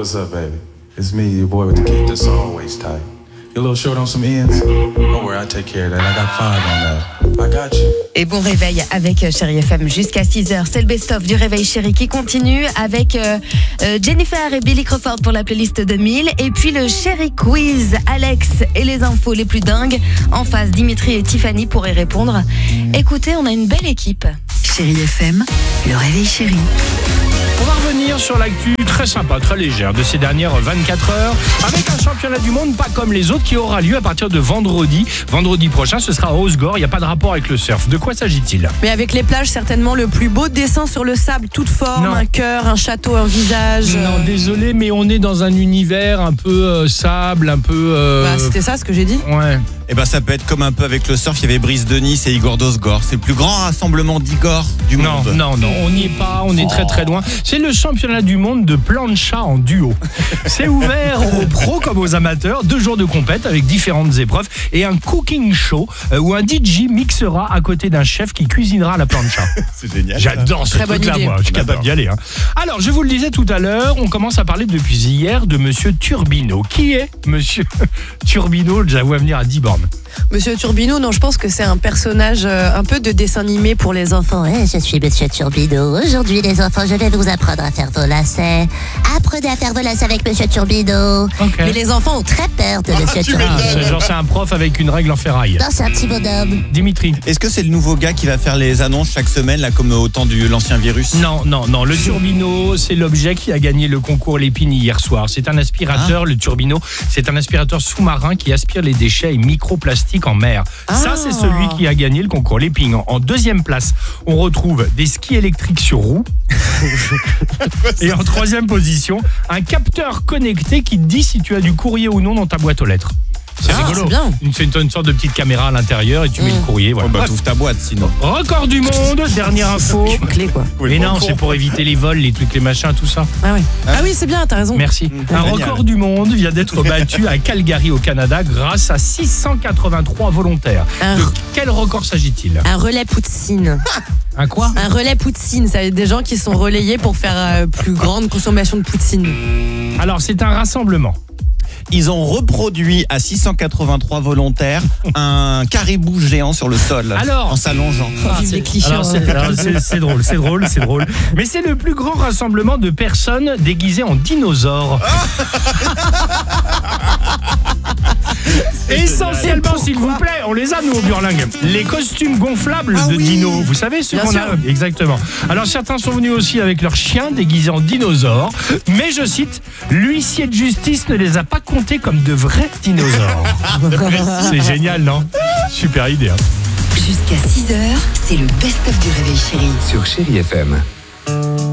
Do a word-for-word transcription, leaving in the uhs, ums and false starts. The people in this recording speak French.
What's up, baby? It's me, your boy with the key that's always tight. You a little short on some ends? Don't worry, I take care of that. I got five on that. I got you. Et bon réveil avec Chérie F M jusqu'à six heures. C'est le best-of du Réveil Chérie qui continue avec euh, euh, Jennifer et Billy Crawford pour la playlist deux mille. Et puis le Chérie Quiz, Alex et les infos les plus dingues. En face, Dimitri et Tiffany pour y répondre. Écoutez, on a une belle équipe. Chérie F M, le Réveil Chérie. On va revenir sur l'actu très sympa, très légère de ces dernières vingt-quatre heures avec un championnat du monde pas comme les autres qui aura lieu à partir de vendredi. Vendredi prochain, ce sera à Osgore. Il n'y a pas de rapport avec le surf. De quoi s'agit-il ? Mais avec les plages, certainement le plus beau dessin sur le sable, toute forme, Non. un cœur, un château, un visage. Non, désolé, mais on est dans un univers un peu euh, sable, un peu... Euh... Bah, c'était ça ce que j'ai dit. Ouais. Eh ben ça peut être comme un peu avec le surf, il y avait Brice de Nice et Igor d'Osgore. C'est le plus grand rassemblement d'Igor du Non, monde. non, non, on n'y est pas, on est très très loin. C'est le championnat du monde de plancha en duo. C'est ouvert aux pros comme aux amateurs, deux jours de compète avec différentes épreuves et un cooking show euh, où un D J mixera à côté d'un chef qui cuisinera la plancha. C'est génial. J'adore ce Très bonne truc-là, idée. moi. Je suis On capable adore. d'y aller. Hein. Alors, je vous le disais tout à l'heure, on commence à parler depuis hier de Monsieur Turbino. Qui est Monsieur Turbino ? Je la vois venir à dix bornes. Monsieur Turbino, non, je pense que c'est un personnage euh, un peu de dessin animé pour les enfants. Ouais, je suis Monsieur Turbino. Aujourd'hui, les enfants, je vais vous apprendre à faire vos lacets. Apprenez à faire vos lacets avec Monsieur Turbino. Ok. Mais les enfants ont très Très peur de Monsieur tu Turbino. Ah, c'est genre c'est un prof avec une règle en ferraille. Non, c'est un petit bonhomme. Dimitri. Est-ce que c'est le nouveau gars qui va faire les annonces chaque semaine, là, comme au temps de l'ancien virus ? Non, non, non. Le Turbino, c'est l'objet qui a gagné le concours Lépine hier soir. C'est un aspirateur, Ah. le Turbino. C'est un aspirateur sous-marin qui aspire les déchets et microplastiques en mer. Ça, Ah. c'est celui qui a gagné le concours Lépine. En deuxième place, on retrouve des skis électriques sur roues. Et en troisième position, un capteur connecté qui te dit si tu as du courrier ou non dans ta boîte aux lettres. C'est Ah, rigolo. c'est bien. Une, c'est une, une sorte de petite caméra à l'intérieur et tu mets le courrier. Voilà. Oh, bah Bref. t'ouvres ta boîte sinon. Record du monde, dernière info. Une clé, quoi. Mais non, c'est pour éviter les vols, les trucs, les machins, tout ça. Ah oui, ah oui c'est bien, t'as raison. Merci. Un Génial. record du monde vient d'être battu à Calgary au Canada grâce à six cent quatre-vingt-trois volontaires. Un, De quel record s'agit-il ? un relais Poutine. Un quoi ? Un relais Poutine, ça veut dire des gens qui sont relayés pour faire euh, plus grande consommation de Poutine. Alors, c'est un rassemblement. Ils ont reproduit à six cent quatre-vingt-trois volontaires un caribou géant sur le sol Alors en s'allongeant. Ah, vive les clichés, alors, c'est, hein. alors, c'est- c'est drôle, c'est drôle, c'est drôle. Mais c'est le plus grand rassemblement de personnes déguisées en dinosaures. Essentiellement, s'il vous plaît, on les a nous au Burlingue. Les costumes gonflables Ah de oui. dinos, vous savez ceux Bien qu'on sûr. a. Exactement. Alors certains sont venus aussi avec leurs chiens déguisés en dinosaures, mais je cite, l'huissier de justice ne les a pas comptés comme de vrais dinosaures. C'est génial, non ? Super idée. Hein. Jusqu'à six heures, c'est le best-of du Réveil Chérie. Sur Chérie F M.